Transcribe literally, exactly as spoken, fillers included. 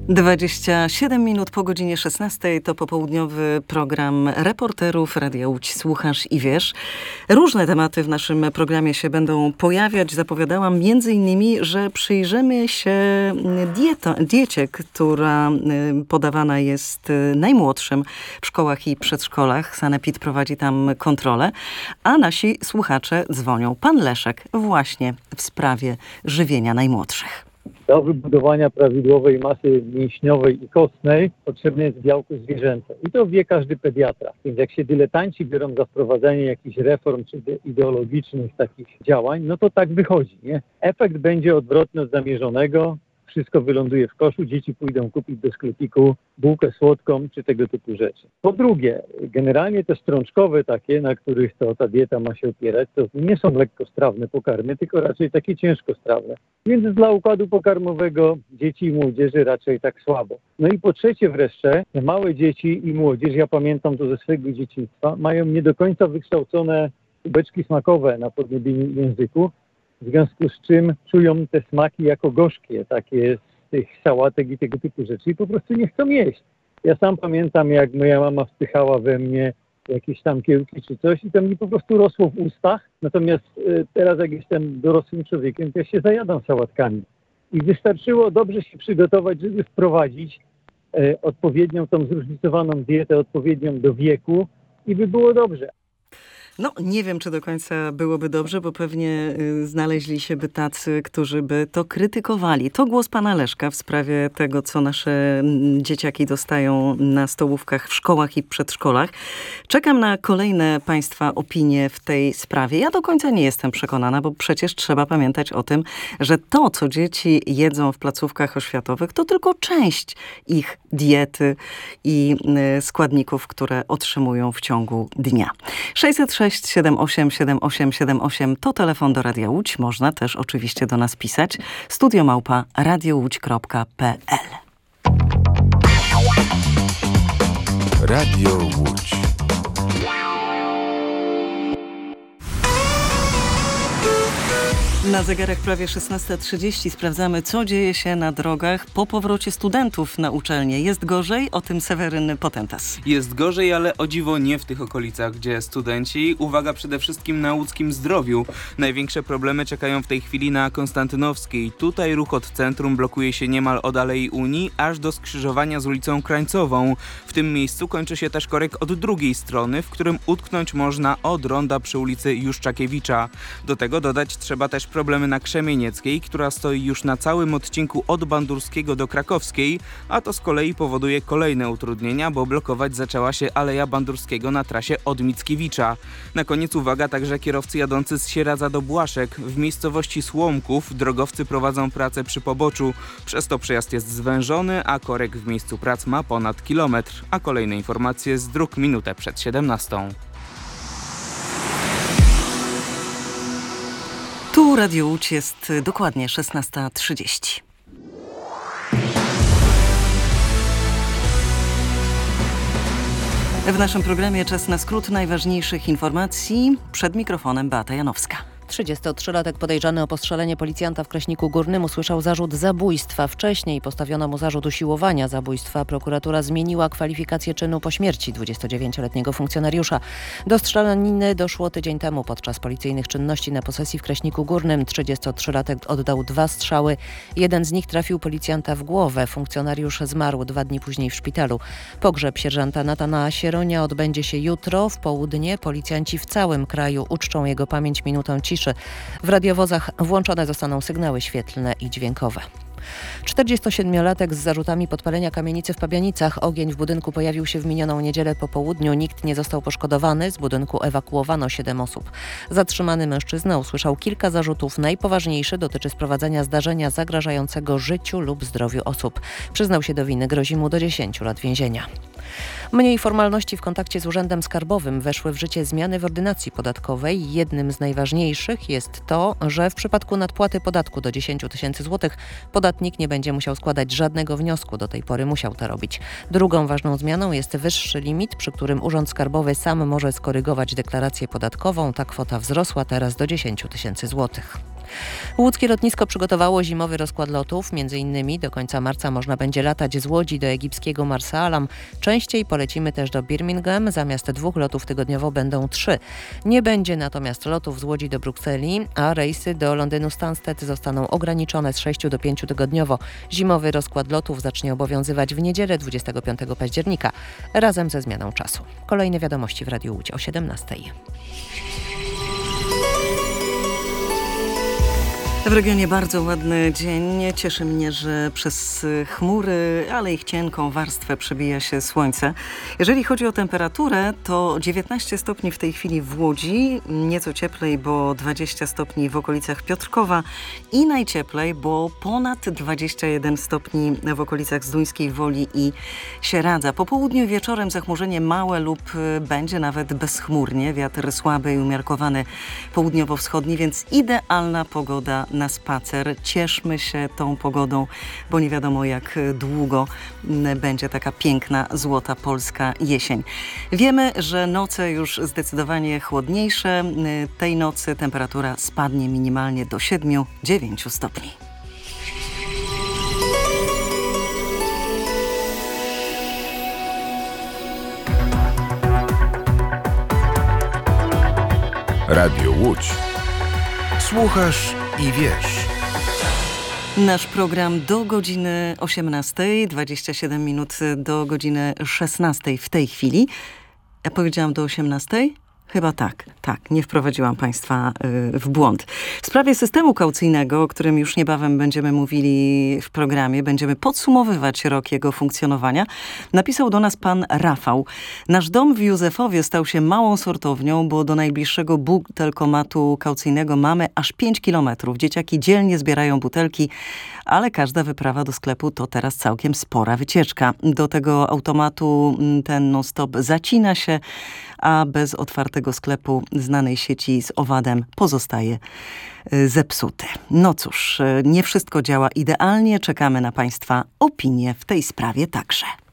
dwadzieścia siedem minut po godzinie szesnastej to popołudniowy program reporterów Radia Łódź. Słuchasz i wiesz. Różne tematy w naszym programie się będą pojawiać. Zapowiadałam między innymi, że przyjrzymy się dieto, diecie, która podawana jest najmłodszym w szkołach i przedszkolach. Sanepid prowadzi tam kontrolę, a nasi słuchacze dzwonią. Pan Leszek właśnie w sprawie żywienia najmłodszych. Do wybudowania prawidłowej masy mięśniowej i kostnej potrzebne jest białko zwierzęce. I to wie każdy pediatra. Więc jak się dyletanci biorą za wprowadzenie jakichś reform czy ideologicznych takich działań, no to tak wychodzi, nie? Efekt będzie odwrotny od zamierzonego. Wszystko wyląduje w koszu, dzieci pójdą kupić do sklepiku bułkę słodką czy tego typu rzeczy. Po drugie, generalnie te strączkowe takie, na których to ta dieta ma się opierać, to nie są lekkostrawne pokarmy, tylko raczej takie ciężkostrawne. Więc dla układu pokarmowego dzieci i młodzieży raczej tak słabo. No i po trzecie wreszcie, małe dzieci i młodzież, ja pamiętam to ze swojego dzieciństwa, mają nie do końca wykształcone kubeczki smakowe na podniebieniu języku, w związku z czym czują te smaki jako gorzkie, takie z tych sałatek i tego typu rzeczy i po prostu nie chcą jeść. Ja sam pamiętam, jak moja mama wpychała we mnie jakieś tam kiełki czy coś i to mi po prostu rosło w ustach. Natomiast y, teraz jak jestem dorosłym człowiekiem, to ja się zajadam sałatkami. I wystarczyło dobrze się przygotować, żeby wprowadzić y, odpowiednią tą zróżnicowaną dietę, odpowiednią do wieku i by było dobrze. No, nie wiem, czy do końca byłoby dobrze, bo pewnie y, znaleźli się by tacy, którzy by to krytykowali. To głos pana Leszka w sprawie tego, co nasze m, dzieciaki dostają na stołówkach w szkołach i przedszkolach. Czekam na kolejne państwa opinie w tej sprawie. Ja do końca nie jestem przekonana, bo przecież trzeba pamiętać o tym, że to, co dzieci jedzą w placówkach oświatowych, to tylko część ich diety i y, składników, które otrzymują w ciągu dnia. sześćset sześć siedem osiem siedem osiem siedem osiem to telefon do Radia Łódź. Można też oczywiście do nas pisać. Studio małpa radiołódź kropka p l. Radio Łódź. Na zegarach prawie szesnasta trzydzieści sprawdzamy, co dzieje się na drogach po powrocie studentów na uczelnię. Jest gorzej? O tym Seweryn Potentas. Jest gorzej, ale o dziwo nie w tych okolicach, gdzie studenci. Uwaga przede wszystkim na łódzkim Zdrowiu. Największe problemy czekają w tej chwili na Konstantynowskiej. Tutaj ruch od centrum blokuje się niemal od Alei Unii, aż do skrzyżowania z ulicą Krańcową. W tym miejscu kończy się też korek od drugiej strony, w którym utknąć można od ronda przy ulicy Juszczakiewicza. Do tego dodać trzeba też problemy na Krzemienieckiej, która stoi już na całym odcinku od Bandurskiego do Krakowskiej, a to z kolei powoduje kolejne utrudnienia, bo blokować zaczęła się Aleja Bandurskiego na trasie od Mickiewicza. Na koniec uwaga także kierowcy jadący z Sieradza do Błaszek. W miejscowości Słomków drogowcy prowadzą pracę przy poboczu, przez to przejazd jest zwężony, a korek w miejscu prac ma ponad kilometr. A kolejne informacje z dróg minutę przed siedemnastą. Tu Radio Łódź, jest dokładnie szesnasta trzydzieści. W naszym programie czas na skrót najważniejszych informacji. Przed mikrofonem Beata Janowska. trzydziestotrzylatek podejrzany o postrzelenie policjanta w Kraśniku Górnym usłyszał zarzut zabójstwa. Wcześniej postawiono mu zarzut usiłowania zabójstwa. Prokuratura zmieniła kwalifikację czynu po śmierci dwudziestodziewięcioletniego funkcjonariusza. Do strzelaniny doszło tydzień temu podczas policyjnych czynności na posesji w Kraśniku Górnym. trzydziestotrzylatek oddał dwa strzały. Jeden z nich trafił policjanta w głowę. Funkcjonariusz zmarł dwa dni później w szpitalu. Pogrzeb sierżanta Natana Sieronia odbędzie się jutro w południe. Policjanci w całym kraju uczczą jego pamięć minutą ciszy. W radiowozach włączone zostaną sygnały świetlne i dźwiękowe. czterdziestosiedmiolatek z zarzutami podpalenia kamienicy w Pabianicach. Ogień w budynku pojawił się w minioną niedzielę po południu. Nikt nie został poszkodowany. Z budynku ewakuowano siedem osób. Zatrzymany mężczyzna usłyszał kilka zarzutów. Najpoważniejszy dotyczy sprowadzenia zdarzenia zagrażającego życiu lub zdrowiu osób. Przyznał się do winy. Grozi mu do dziesięciu lat więzienia. Mniej formalności w kontakcie z Urzędem Skarbowym. Weszły w życie zmiany w ordynacji podatkowej. Jednym z najważniejszych jest to, że w przypadku nadpłaty podatku do dziesięć tysięcy złotych podatnik nie będzie musiał składać żadnego wniosku. Do tej pory musiał to robić. Drugą ważną zmianą jest wyższy limit, przy którym Urząd Skarbowy sam może skorygować deklarację podatkową. Ta kwota wzrosła teraz do dziesięć tysięcy złotych. Łódzkie lotnisko przygotowało zimowy rozkład lotów. Między innymi do końca marca można będzie latać z Łodzi do egipskiego Marsa Alam. Częściej polecimy też do Birmingham. Zamiast dwóch lotów tygodniowo będą trzy. Nie będzie natomiast lotów z Łodzi do Brukseli, a rejsy do Londynu Stansted zostaną ograniczone z sześciu do pięciu tygodniowo. Zimowy rozkład lotów zacznie obowiązywać w niedzielę dwudziestego piątego października razem ze zmianą czasu. Kolejne wiadomości w Radiu Łódź o siedemnastej. W regionie bardzo ładny dzień. Cieszy mnie, że przez chmury, ale ich cienką warstwę przebija się słońce. Jeżeli chodzi o temperaturę, to dziewiętnaście stopni w tej chwili w Łodzi, nieco cieplej, bo dwadzieścia stopni w okolicach Piotrkowa i najcieplej, bo ponad dwadzieścia jeden stopni w okolicach Zduńskiej Woli i Sieradza. Po południu i wieczorem zachmurzenie małe lub będzie nawet bezchmurnie. Wiatr słaby i umiarkowany południowo-wschodni, więc idealna pogoda na spacer. Cieszmy się tą pogodą, bo nie wiadomo jak długo będzie taka piękna, złota polska jesień. Wiemy, że noce już zdecydowanie chłodniejsze. Tej nocy temperatura spadnie minimalnie do siedmiu do dziewięciu stopni. Radio Łódź. Słuchasz i wiesz. Nasz program do godziny osiemnastej, dwadzieścia siedem minut do godziny szesnastej w tej chwili. Ja powiedziałam do osiemnastej? Chyba tak, tak, nie wprowadziłam Państwa y, w błąd. W sprawie systemu kaucyjnego, o którym już niebawem będziemy mówili w programie, będziemy podsumowywać rok jego funkcjonowania, napisał do nas pan Rafał. Nasz dom w Józefowie stał się małą sortownią, bo do najbliższego butelkomatu kaucyjnego mamy aż pięć kilometrów. Dzieciaki dzielnie zbierają butelki, ale każda wyprawa do sklepu to teraz całkiem spora wycieczka. Do tego automatu ten non-stop zacina się, a bez otwartego sklepu znanej sieci z owadem pozostaje zepsuty. No cóż, nie wszystko działa idealnie. Czekamy na Państwa opinie w tej sprawie także.